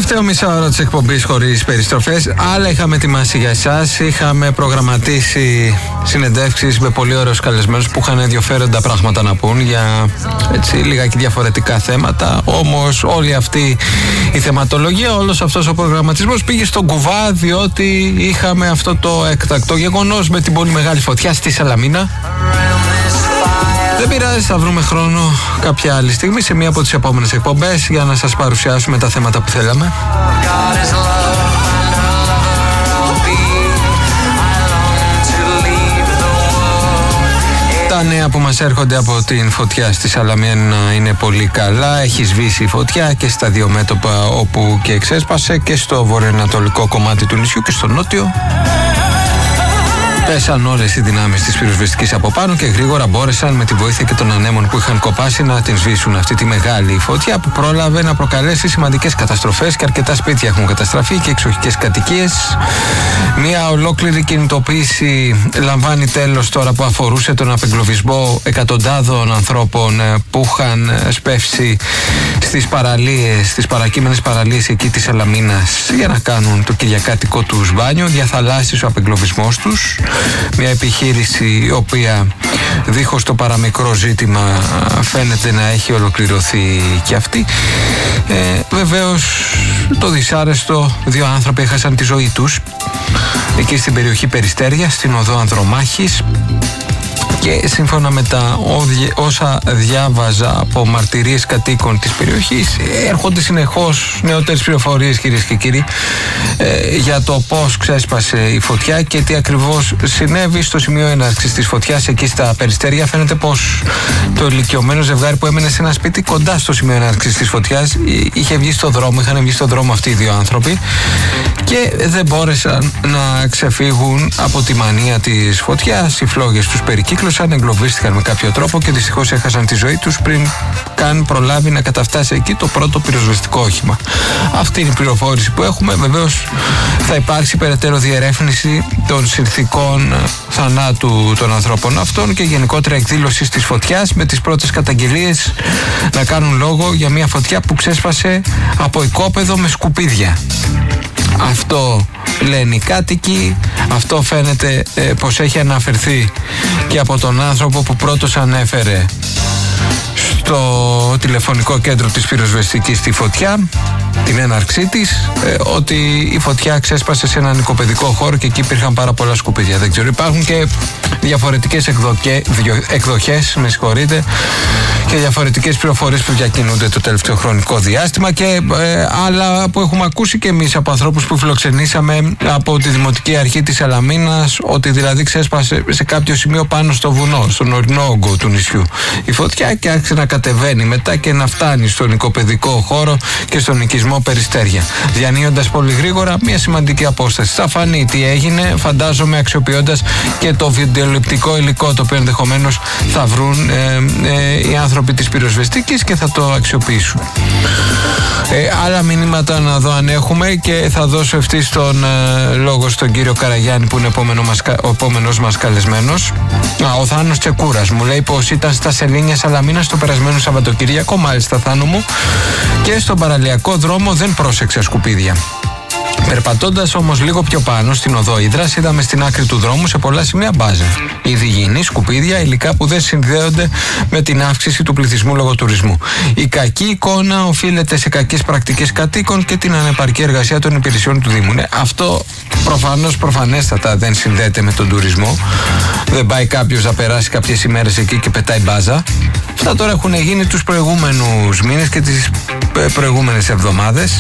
Τελευταίο μισάωρο της εκπομπής χωρίς περιστροφές. Άλλα είχαμε ετοιμάσει για εσάς. Είχαμε προγραμματίσει συνεντεύξεις με πολύ ωραίους καλεσμένους που είχαν ενδιαφέροντα πράγματα να πούν για έτσι λιγάκι διαφορετικά θέματα. Όμως όλη αυτή η θεματολογία, όλος αυτός ο προγραμματισμός πήγε στον κουβά, διότι είχαμε αυτό το έκτακτο γεγονός με την πολύ μεγάλη φωτιά στη Σαλαμίνα. Δεν πειράζει, θα βρούμε χρόνο κάποια άλλη στιγμή σε μία από τις επόμενες εκπομπές για να σας παρουσιάσουμε τα θέματα που θέλαμε. Τα νέα που μας έρχονται από την φωτιά στη Σαλαμίνα είναι πολύ καλά. Έχει σβήσει η φωτιά και στα δύο μέτωπα όπου και εξέσπασε, και στο βορειοανατολικό κομμάτι του νησιού και στο νότιο. Πέσαν όλες οι δυνάμεις της πυροσβεστικής από πάνω και γρήγορα μπόρεσαν με τη βοήθεια και των ανέμων που είχαν κοπάσει να την σβήσουν αυτή τη μεγάλη φωτιά που πρόλαβε να προκαλέσει σημαντικές καταστροφές και αρκετά σπίτια έχουν καταστραφεί και εξοχικές κατοικίες. Μια ολόκληρη κινητοποίηση λαμβάνει τέλος τώρα που αφορούσε τον απεγκλωβισμό εκατοντάδων ανθρώπων που είχαν σπεύσει στις παραλίες, στις παρακείμενες παραλίες εκεί της Σαλαμίνας για να κάνουν το κυριακάτικο τους μπάνιο. Διαθαλάσσισε ο απεγκλωβισμός τους. Μια επιχείρηση η οποία δίχως το παραμικρό ζήτημα φαίνεται να έχει ολοκληρωθεί και αυτή. Βεβαίως το δυσάρεστο, δύο άνθρωποι έχασαν τη ζωή τους εκεί στην περιοχή Περιστέρια, στην οδό Ανδρομάχης. Και σύμφωνα με τα όσα διάβαζα από μαρτυρίες κατοίκων της περιοχής, έρχονται συνεχώς νεότερες πληροφορίες, κυρίες και κύριοι, για το πώς ξέσπασε η φωτιά και τι ακριβώς συνέβη στο σημείο έναρξης της φωτιάς εκεί στα Περιστέρια. Φαίνεται πως το ηλικιωμένο ζευγάρι που έμενε σε ένα σπίτι κοντά στο σημείο έναρξης της φωτιάς είχαν βγει στον δρόμο αυτοί οι δύο άνθρωποι και δεν μπόρεσαν να ξεφύγουν από τη μανία της φωτιάς. Οι φλόγες τους περικύκλωσαν, εγκλωβίστηκαν με κάποιο τρόπο και δυστυχώς έχασαν τη ζωή τους πριν καν προλάβει να καταφτάσει εκεί το πρώτο πυροσβεστικό όχημα. Αυτή είναι η πληροφόρηση που έχουμε. Βεβαίως θα υπάρξει περαιτέρω διερεύνηση των συνθηκών θανάτου των ανθρώπων αυτών και γενικότερα εκδήλωση της φωτιάς, με τις πρώτες καταγγελίες να κάνουν λόγο για μια φωτιά που ξέσπασε από οικόπεδο με σκουπίδια. Αυτό λένε οι κάτοικοι, αυτό φαίνεται πως έχει αναφερθεί και από τον άνθρωπο που πρώτος ανέφερε στο τηλεφωνικό κέντρο της πυροσβεστικής τη φωτιά, την έναρξή της, ότι η φωτιά ξέσπασε σε έναν οικοπαιδικό χώρο και εκεί υπήρχαν πάρα πολλά σκουπίδια. Δεν ξέρω, υπάρχουν και διαφορετικές εκδοχές, με συγχωρείτε, και διαφορετικές πληροφορίες που διακινούνται το τελευταίο χρονικό διάστημα και άλλα που έχουμε ακούσει και εμείς από ανθρώπους που φιλοξενήσαμε από τη Δημοτική Αρχή της Σαλαμίνας, ότι δηλαδή ξέσπασε σε κάποιο σημείο πάνω στο βουνό, στον ορεινό όγκο του νησιού η φωτιά και άρχισε να κατεβαίνει μετά και να φτάνει στον οικοπαιδικό χώρο και στον οικισμό Περιστέρια, διανύοντας πολύ γρήγορα μια σημαντική απόσταση. Θα φανεί τι έγινε, φαντάζομαι, αξιοποιώντας και το βιντεοληπτικό υλικό το οποίο ενδεχομένως θα βρουν οι άνθρωποι της πυροσβεστικής και θα το αξιοποιήσουν. Άλλα μηνύματα να δω αν έχουμε και θα δώσω ευθύς τον λόγο στον κύριο Καραγιάννη που είναι ο επόμενος μας καλεσμένος. Ο Θάνος Τσεκούρας μου λέει πως ήταν στα Σελήνια Σαλαμίνας το περασμένο Σαββατοκυριακό, μάλιστα Θάνο μου, και στον παραλιακό δρόμο δεν πρόσεξε σκουπίδια. Περπατώντας όμως λίγο πιο πάνω στην οδό Ύδρας, είδαμε στην άκρη του δρόμου σε πολλά σημεία μπάζα, υδηγίνη, σκουπίδια, υλικά που δεν συνδέονται με την αύξηση του πληθυσμού λόγω τουρισμού. Η κακή εικόνα οφείλεται σε κακές πρακτικές κατοίκων και την ανεπαρκή εργασία των υπηρεσιών του Δήμου. Αυτό προφανέστατα δεν συνδέεται με τον τουρισμό. Δεν πάει κάποιος να περάσει κάποιες ημέρες εκεί και πετάει μπάζα. Αυτά τώρα έχουν γίνει τους προηγούμενους μήνες και τις προηγούμενες εβδομάδες.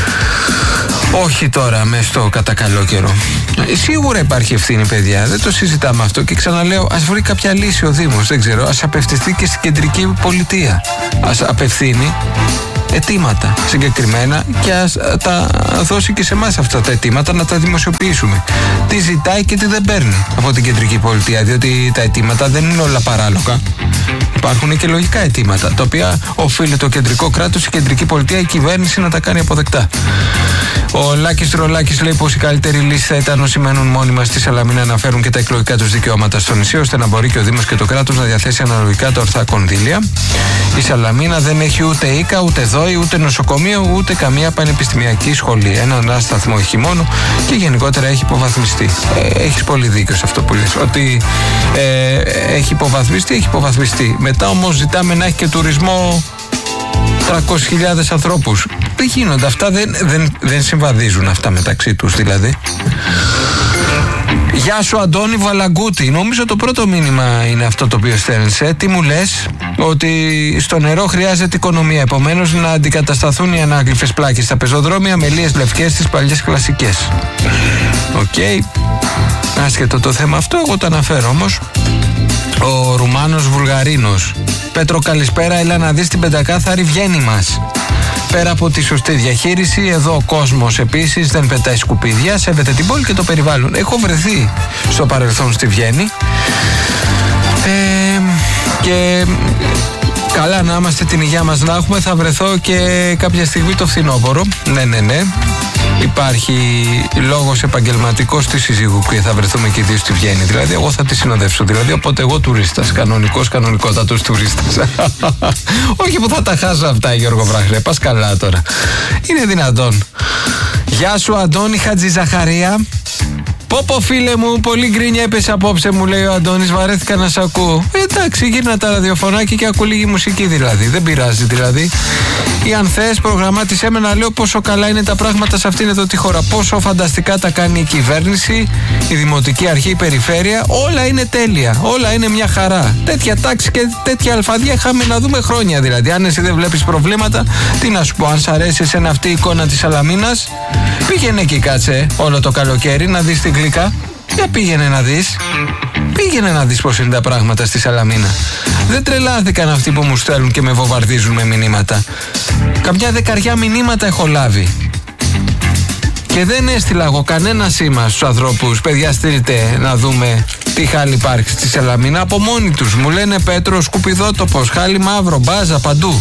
Όχι τώρα μες στο κατά καλό καιρό. Σίγουρα υπάρχει ευθύνη, παιδιά, δεν το συζητάμε αυτό και ξαναλέω, ας βρει κάποια λύση ο Δήμος, δεν ξέρω, ας απευθυνθεί και στην κεντρική πολιτεία, ας απευθύνει αιτήματα συγκεκριμένα και ας τα δώσει και σε εμάς αυτά τα αιτήματα να τα δημοσιοποιήσουμε. Τι ζητάει και τι δεν παίρνει από την κεντρική πολιτεία, διότι τα αιτήματα δεν είναι όλα παράλογα. Υπάρχουν και λογικά αιτήματα, τα οποία οφείλει το κεντρικό κράτος, η κεντρική πολιτεία, η κυβέρνηση να τα κάνει αποδεκτά. Ο Λάκης Ρολάκης λέει πως η καλύτερη λύση θα ήταν όσοι μένουν μόνιμα στη Σαλαμίνα να φέρουν και τα εκλογικά τους δικαιώματα στο νησί, ώστε να μπορεί και ο Δήμος και το κράτος να διαθέσει αναλογικά τα ορθά κονδύλια. Η Σαλαμίνα δεν έχει ούτε οίκα, ούτε δόη, ούτε νοσοκομείο, ούτε καμία πανεπιστημιακή σχολή. Έναν σταθμό έχει μόνο και γενικότερα έχει υποβαθμιστεί. Έχεις πολύ δίκιο σε αυτό που λες. Ότι έχει υποβαθμιστεί. Μετά όμως ζητάμε να έχει και τουρισμό 300.000 ανθρώπους. Δεν γίνονται αυτά, δεν συμβαδίζουν αυτά μεταξύ τους δηλαδή. Γεια σου Αντώνη Βαλαγκούτη. Νομίζω το πρώτο μήνυμα είναι αυτό το οποίο στέλνεις. Τι μου λες? Ότι στο νερό χρειάζεται οικονομία. Επομένως να αντικατασταθούν οι ανάγλυφες πλάκες στα πεζοδρόμια με λίες λευκές στις παλιές κλασικές. Οκ. Άσχετο το θέμα αυτό, εγώ το αναφέρω όμως. Ο Ρουμάνος Βουλγαρίνος. Πέτρο καλησπέρα, έλα να δεις την πεντακάθαρη Βιέννη μας. Πέρα από τη σωστή διαχείριση, εδώ ο κόσμος επίσης δεν πετάει σκουπίδια, σέβεται την πόλη και το περιβάλλον. Έχω βρεθεί στο παρελθόν στη Βιέννη και καλά να είμαστε, την υγεία μας να έχουμε. Θα βρεθώ και κάποια στιγμή το φθινόπωρο. Ναι. Υπάρχει λόγος επαγγελματικός της συζύγου και θα βρεθούμε και οι δύο στη Βιέννη. Δηλαδή, εγώ θα τη συνοδεύσω. Δηλαδή, οπότε εγώ τουρίστας. Κανονικότατος τουρίστας. Όχι που θα τα χάσω αυτά, Γιώργο Βράχρε. Πας καλά τώρα. Είναι δυνατόν. Γεια σου, Αντώνη Χατζηζαχαρία. Πω φίλε μου, πολύ γκρίνια έπεσε απόψε, μου λέει ο Αντώνης, βαρέθηκα να σ' ακούω. Εντάξει, γύρνα τα ραδιοφωνάκια και ακού λίγη μουσική δηλαδή, δεν πειράζει δηλαδή. Ή αν θες προγραμμάτισέ με να λέω πόσο καλά είναι τα πράγματα σε αυτήν εδώ τη χώρα, πόσο φανταστικά τα κάνει η κυβέρνηση, η Δημοτική Αρχή, η Περιφέρεια, όλα είναι τέλεια, όλα είναι μια χαρά. Τέτοια τάξη και τέτοια αλφαδία είχαμε να δούμε χρόνια δηλαδή. Αν εσύ δεν βλέπεις προβλήματα, τι να σου πω, αν σ' αρέσει εσένα αυτή η εικόνα της Σαλαμίνας, πήγαινε εκεί κάτσε όλο το καλοκαίρι να δεις την γλυκά. Για πήγαινε να δεις πως είναι τα πράγματα στη Σαλαμίνα. Δεν τρελάθηκαν αυτοί που μου στέλνουν και με βομβαρδίζουν με μηνύματα. Καμιά 10 μηνύματα έχω λάβει. Και δεν έστειλα εγώ κανένα σήμα στους ανθρώπους. Παιδιά, στείλτε να δούμε τι χάλι υπάρχει στη Σαλαμίνα. Από μόνοι τους μου λένε Πέτρο, σκουπιδότοπος, χάλι μαύρο, μπάζα, παντού.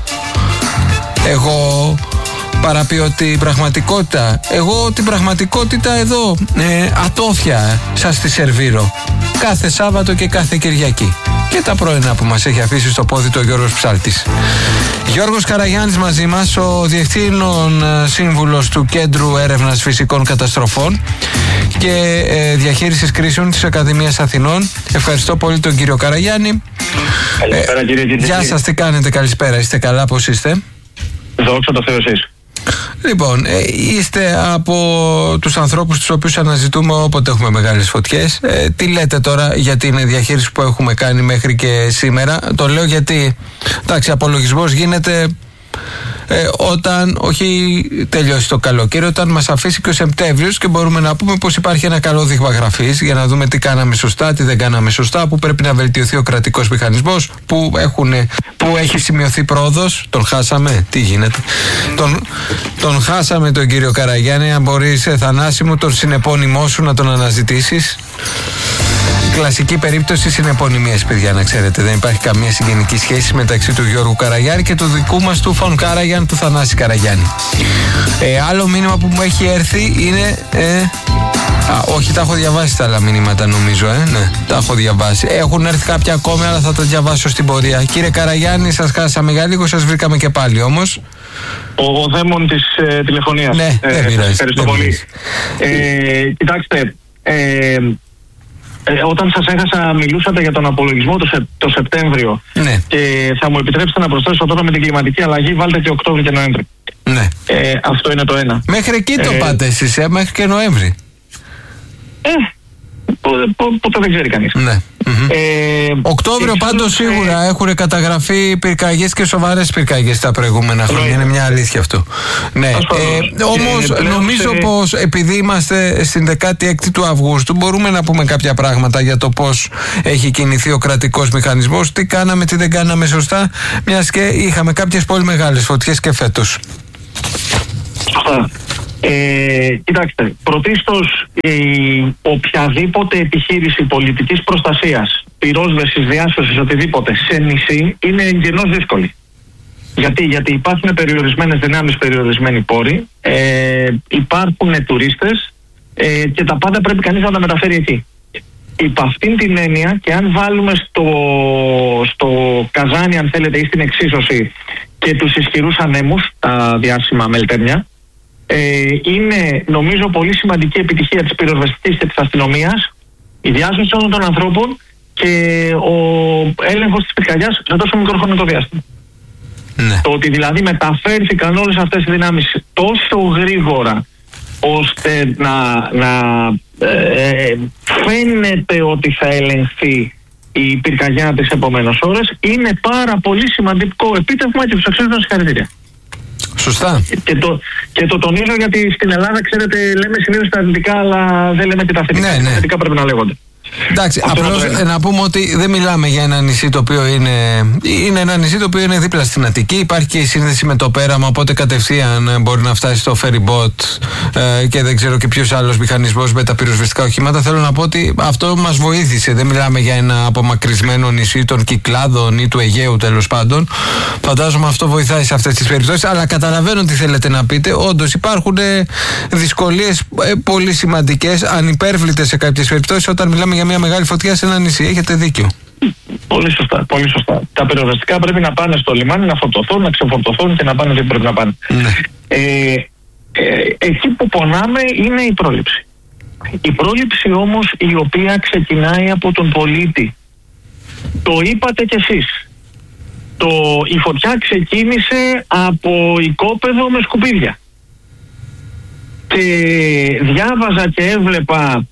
Εγώ παραποιώ την πραγματικότητα. Εγώ την πραγματικότητα εδώ ατόφια σας τη σερβίρω. Κάθε Σάββατο και κάθε Κυριακή. Και τα πρωινά που μας έχει αφήσει στο πόδι του ο Γιώργος Ψάλτης. Γιώργος Καραγιάννης μαζί μας, ο Διευθύνων Σύμβουλος του Κέντρου Έρευνας Φυσικών Καταστροφών και Διαχείρισης Κρίσεων της Ακαδημίας Αθηνών. Ευχαριστώ πολύ τον κύριο Καραγιάννη. Καλησπέρα κύριε Κυριακή. Γεια σας, τι κάνετε, καλησπέρα, είστε καλά, πώς είστε? Δόξα τω Θεώ εσείς. Λοιπόν, είστε από τους ανθρώπους τους οποίους αναζητούμε όποτε έχουμε μεγάλες φωτιές. Τι λέτε τώρα για την διαχείριση που έχουμε κάνει μέχρι και σήμερα? Το λέω γιατί, εντάξει, απολογισμός γίνεται όταν, όχι τελειώσει το καλοκαίρι, όταν μας αφήσει και ο Σεπτέμβριος και μπορούμε να πούμε πως υπάρχει ένα καλό δείγμα γραφής για να δούμε τι κάναμε σωστά, τι δεν κάναμε σωστά, που πρέπει να βελτιωθεί ο κρατικός μηχανισμός, που έχει σημειωθεί πρόοδος. Τον χάσαμε, τι γίνεται? Τον χάσαμε τον κύριο Καραγιάννη. Αν μπορείς, Θανάση μου, τον συνεπώνυμό σου να τον αναζητήσεις. Κλασική περίπτωση συνεπωνυμίας, παιδιά, να ξέρετε. Δεν υπάρχει καμία συγγενική σχέση μεταξύ του Γιώργου Καραγιάννη και του δικού μας του Φων Κάραγιαν, του Θανάση Καραγιάννη. Άλλο μήνυμα που μου έχει έρθει είναι. Όχι, τα έχω διαβάσει τα άλλα μηνύματα, νομίζω. Ναι, τα έχω διαβάσει. Έχουν έρθει κάποια ακόμη, αλλά θα τα διαβάσω στην πορεία. Κύριε Καραγιάννη, σας χάσαμε για λίγο, σας βρήκαμε και πάλι όμως. Ο δαίμον της τηλεφωνίας. Ναι, δεν πειράζει. Ευχαριστώ πολύ. Κοιτάξτε. Όταν σας έχασα, μιλούσατε για τον απολογισμό το Σεπτέμβριο. Ναι. Και θα μου επιτρέψετε να προσθέσω τώρα με την κλιματική αλλαγή, βάλτε και Οκτώβριο και Νοέμβρη. Ναι. Αυτό είναι το ένα. Μέχρι εκεί το πάτε εσείς, μέχρι και Νοέμβρη. Ποτέ δεν ξέρει κανείς. Ναι. Οκτώβριο πάντως σίγουρα έχουν καταγραφεί πυρκαγιές και σοβαρές πυρκαγιές τα προηγούμενα χρόνια. Είναι μια αλήθεια αυτό. Ναι. Όμως νομίζω πως επειδή είμαστε στην 16η του Αυγούστου μπορούμε να πούμε κάποια πράγματα για το πώς έχει κινηθεί ο κρατικός μηχανισμός, τι κάναμε, τι δεν κάναμε σωστά, μιας και είχαμε κάποιες πολύ μεγάλες φωτιές και φέτος. Κοιτάξτε, πρωτίστως οποιαδήποτε επιχείρηση πολιτικής προστασίας, πυρόσβεσης, διάσωσης, οτιδήποτε σε νησί είναι εγγενώς δύσκολη. Γιατί υπάρχουν περιορισμένες δυνάμεις, περιορισμένοι πόροι, υπάρχουν τουρίστες και τα πάντα πρέπει κανείς να τα μεταφέρει εκεί. Υπ' αυτήν την έννοια, και αν βάλουμε στο καζάνι, αν θέλετε, ή στην εξίσωση και τους ισχυρούς ανέμους, τα διάσημα μελτέρνια, είναι νομίζω πολύ σημαντική επιτυχία της πυροσβεστικής και της αστυνομίας, η διάσωση όλων των ανθρώπων και ο έλεγχος της πυρκαγιάς σε τόσο μικρό χρονικό διάστημα. Ναι. Το ότι δηλαδή μεταφέρθηκαν όλες αυτές οι δυνάμεις τόσο γρήγορα ώστε να φαίνεται ότι θα ελεγχθεί η πυρκαγιά τις επόμενες ώρες, είναι πάρα πολύ σημαντικό επίτευγμα και τους αξίζουν συγχαρητήρια. Σωστά. Και το τονίζω γιατί στην Ελλάδα, ξέρετε, λέμε συνήθως τα αρνητικά, αλλά δεν λέμε και τα θετικά. Τα θετικά πρέπει να λέγονται. Εντάξει, απλώς να πούμε ότι δεν μιλάμε για ένα νησί το οποίο είναι ένα νησί το οποίο είναι δίπλα στην Αττική. Υπάρχει και η σύνδεση με το πέραμα, οπότε κατευθείαν μπορεί να φτάσει στο ferry boat και δεν ξέρω και ποιος άλλος μηχανισμός με τα πυροσβεστικά οχήματα. Θέλω να πω ότι αυτό μας βοήθησε. Δεν μιλάμε για ένα απομακρυσμένο νησί των Κυκλάδων ή του Αιγαίου, τέλος πάντων. Φαντάζομαι αυτό βοηθάει σε αυτές τις περιπτώσεις. Αλλά καταλαβαίνω τι θέλετε να πείτε. Όντως υπάρχουν δυσκολίες πολύ σημαντικές, ανυπέρβλητες σε κάποιες περιπτώσεις, όταν μιλάμε για μια μεγάλη φωτιά σε ένα νησί. Έχετε δίκιο. Πολύ σωστά, πολύ σωστά. Τα πυροσβεστικά πρέπει να πάνε στο λιμάνι, να φορτωθούν, να ξεφορτωθούν και να πάνε δεν πρέπει να πάνε. Ναι. Εκεί που πονάμε είναι η πρόληψη. Η πρόληψη όμως, η οποία ξεκινάει από τον πολίτη. Το είπατε κι εσείς. Η φωτιά ξεκίνησε από οικόπεδο με σκουπίδια. Και διάβαζα και έβλεπα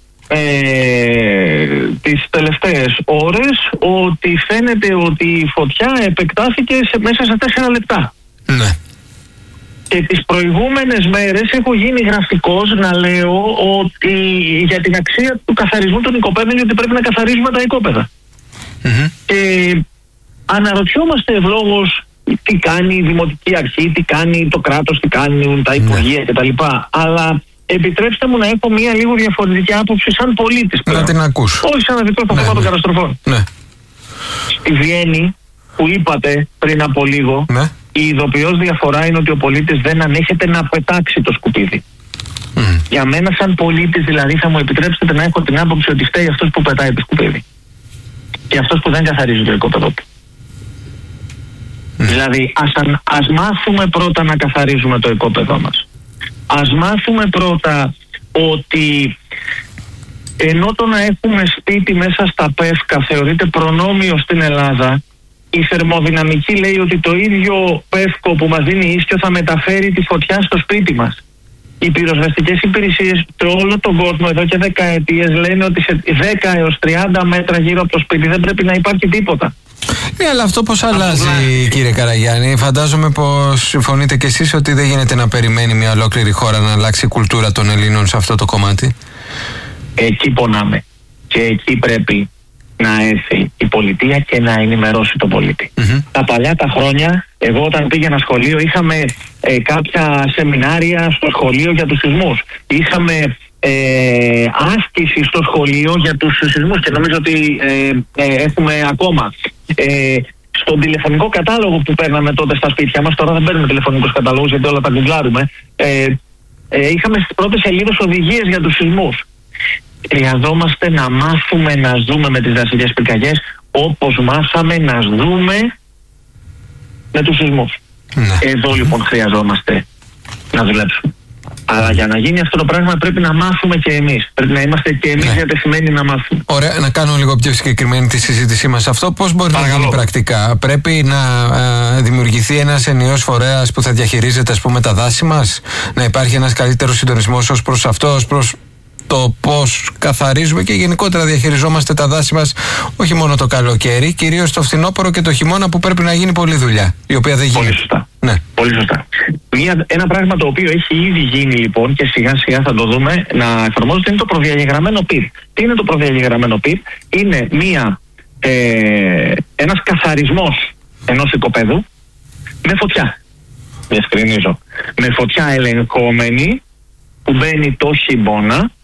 τις τελευταίες ώρες ότι φαίνεται ότι η φωτιά επεκτάθηκε μέσα σε 4 λεπτά. Ναι. Και τις προηγούμενες μέρες έχω γίνει γραφικός να λέω ότι για την αξία του καθαρισμού των οικοπαίδων, γιατί πρέπει να καθαρίζουμε τα οικόπεδα. Και αναρωτιόμαστε ευλόγως τι κάνει η Δημοτική Αρχή, τι κάνει το κράτος, τι κάνουν τα Υπουργεία κτλ. Αλλά επιτρέψτε μου να έχω μια λίγο διαφορετική άποψη σαν πολίτης. Να την ακούσω. Όχι σαν αδικό στο θέμα των καταστροφών. Ναι. Στη Βιέννη, που είπατε πριν από λίγο, η ειδοποιώς διαφορά είναι ότι ο πολίτης δεν ανέχεται να πετάξει το σκουπίδι. Για μένα σαν πολίτης δηλαδή θα μου επιτρέψετε να έχω την άποψη ότι φταίει αυτός που πετάει το σκουπίδι και αυτός που δεν καθαρίζει το οικόπεδο του. Δηλαδή ας μάθουμε πρώτα να καθαρίζουμε το οικόπεδό μας. Ας μάθουμε πρώτα ότι ενώ το να έχουμε σπίτι μέσα στα πεύκα θεωρείται προνόμιο στην Ελλάδα, η θερμοδυναμική λέει ότι το ίδιο πεύκο που μας δίνει ίσιο θα μεταφέρει τη φωτιά στο σπίτι μας. Οι πυροσβεστικές υπηρεσίες σε όλο τον κόσμο εδώ και δεκαετίες λένε ότι σε 10 έως 30 μέτρα γύρω από το σπίτι δεν πρέπει να υπάρχει τίποτα. Ναι, αλλά αυτό πώς αλλάζει, κύριε Καραγιάννη? Φαντάζομαι πως συμφωνείτε κι εσείς ότι δεν γίνεται να περιμένει μια ολόκληρη χώρα να αλλάξει η κουλτούρα των Ελλήνων σε αυτό το κομμάτι. Εκεί πονάμε. Και εκεί πρέπει να έρθει η πολιτεία και να ενημερώσει τον πολίτη. Τα παλιά τα χρόνια, εγώ όταν πήγαινα σχολείο, είχαμε κάποια σεμινάρια στο σχολείο για τους σεισμούς. Είχαμε άσκηση στο σχολείο για τους σεισμούς και νομίζω ότι έχουμε ακόμα. Στον τηλεφωνικό κατάλογο που παίρναμε τότε στα σπίτια μας, τώρα δεν παίρνουμε τηλεφωνικούς καταλόγους γιατί όλα τα γκουγκλάρουμε, είχαμε στις πρώτες σελίδες οδηγίες για τους σεισμούς. Χρειαζόμαστε να μάθουμε να ζούμε με τις δασικές πυρκαγιές όπως μάθαμε να ζούμε με τους σεισμούς. Εδώ λοιπόν χρειαζόμαστε να δουλέψουμε. Αλλά για να γίνει αυτό το πράγμα πρέπει να μάθουμε και εμείς. Πρέπει να είμαστε και εμείς διατεθειμένοι να μάθουμε. Ωραία, να κάνω λίγο πιο συγκεκριμένη τη συζήτησή μας. Αυτό πώς μπορεί να γίνει πρακτικά? Πρέπει να δημιουργηθεί ένας ενιαίος φορέας που θα διαχειρίζεται, ας πούμε, τα δάση μας, να υπάρχει ένας καλύτερος συντονισμός ως προς αυτό, ως προς το πώς καθαρίζουμε και γενικότερα διαχειριζόμαστε τα δάση μας, όχι μόνο το καλοκαίρι, κυρίως το φθινόπωρο και το χειμώνα που πρέπει να γίνει πολλή δουλειά, η οποία δεν γίνει. Πολύ σωστά. Ναι. Πολύ σωστά. Ένα πράγμα το οποίο έχει ήδη γίνει λοιπόν και σιγά σιγά θα το δούμε να εφαρμόζεται είναι το προδιαγεγραμμένο PIR. Τι είναι το προδιαγεγραμμένο PIR? Είναι ένας καθαρισμός ενός οικοπαίδου με φωτιά. Διευκρινίζω. Με φωτιά ελεγχόμενη που μπαίνει το χειμώνα